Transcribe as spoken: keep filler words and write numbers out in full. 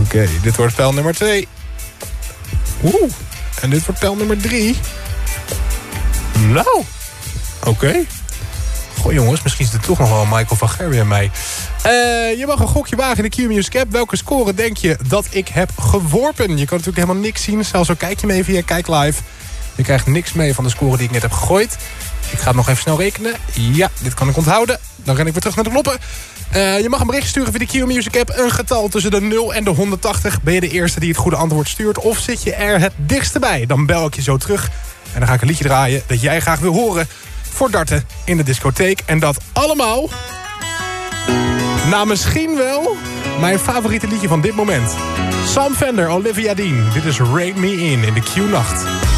okay, dit wordt pijl nummer twee. Oeh, en dit wordt pijl nummer drie. Nou, oké. Okay. Goh jongens, misschien is het toch nog wel Michael van Gerwen en mij. Uh, je mag een gokje wagen in de Q-Music app. Welke score denk je dat ik heb geworpen? Je kan natuurlijk helemaal niks zien. Zelfs al kijk je mee via Kijk Live. Je krijgt niks mee van de score die ik net heb gegooid. Ik ga het nog even snel rekenen. Ja, dit kan ik onthouden. Dan ren ik weer terug naar de knoppen. Uh, je mag een bericht sturen via de Q-Music app. Een getal tussen de nul en de honderdtachtig. Ben je de eerste die het goede antwoord stuurt? Of zit je er het dichtste bij? Dan bel ik je zo terug. En dan ga ik een liedje draaien dat jij graag wil horen. Voor darten in de discotheek. En dat allemaal... Nou, misschien wel mijn favoriete liedje van dit moment. Sam Fender, Olivia Dean. Dit is Rain Me In in de Q-nacht.